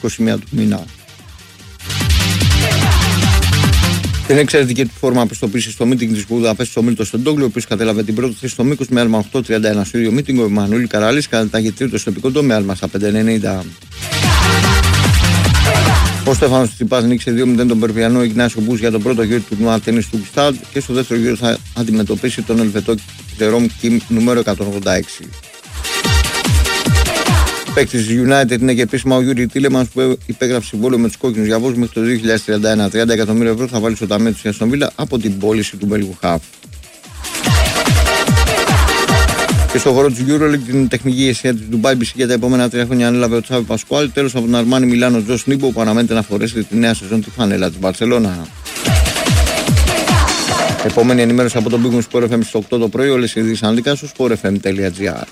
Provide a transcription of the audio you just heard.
21 του μήνα. Την εξαιρετική του φόρμα πιστοποίηση στο μίτινγκ της Βουδαπέστης ο Μίλτος Τεντόγλου, ο οποίος κατέλαβε την πρώτη θέση στο μήκος με άλμα 8.31 στο ίδιο μίτινγκ. Ο Εμμανουήλ Καραλής κατατάγει τρίτο στο επικόντο με άλμα στα 5.90. Ο Στέφανος Τσιπάς νίκησε 2-0 τον Περπιανό Ιγνάσιο Μπούς για τον πρώτο γύρο του τουρνουά τένις του Γκστάντ και στο δεύτερο γύρο θα αντιμετωπίσει τον Ελβετό Τζερόμ Κιμ νούμερο 186. Παίκτης της United είναι και επίσημα ο Γιούρι Τίλεμανς που υπέγραψε συμβόλαιο με τους κόκκινους γιαβούς μέχρι το 2031. 30 εκατομμύρια ευρώ θα βάλει στο ταμείο της Αστον Βίλα από την πώληση του Μπέλγου Χαφ. Και στον χώρο της EuroLeague την τεχνική ηγεσία της Ντουμπάι BC για τα επόμενα 3 χρόνια ανέλαβε ο Τσάβη Πασκουάλ. Τέλος από τον Αρμάνι Μιλάνο Τζος Νίμπο που αναμένεται να φορέσει τη νέα σεζόν τη φανέλα της Μπαρσελόνα. Επόμενη ενημέρωση από τον Big Win Sport FM στις 8 το πρωί. Όλες οι ειδήσεις αναλυτικά στο sportfm.gr.